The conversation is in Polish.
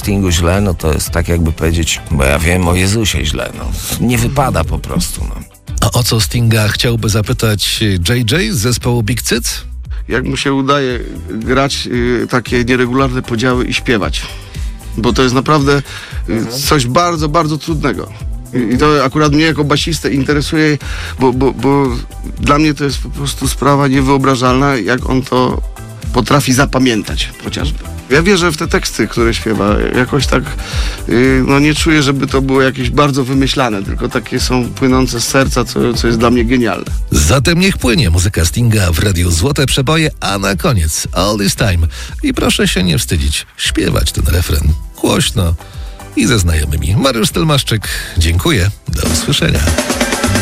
Stingu źle, no to jest tak jakby powiedzieć, bo ja wiem o Jezusie źle, no. Nie wypada po prostu, no. A o co Stinga chciałby zapytać JJ z zespołu Big Cyc? Jak mu się udaje grać takie nieregularne podziały i śpiewać. Bo to jest naprawdę coś bardzo, bardzo trudnego. I to akurat mnie jako basistę interesuje, bo dla mnie to jest po prostu sprawa niewyobrażalna, jak on to potrafi zapamiętać chociażby. Ja wierzę w te teksty, które śpiewa. Jakoś tak nie czuję, żeby to było jakieś bardzo wymyślane, tylko takie są płynące z serca, co jest dla mnie genialne. Zatem niech płynie muzyka Stinga w Radiu Złote Przeboje, a na koniec All This Time. I proszę się nie wstydzić, śpiewać ten refren głośno i ze znajomymi. Mariusz Stelmaszczyk, dziękuję, do usłyszenia.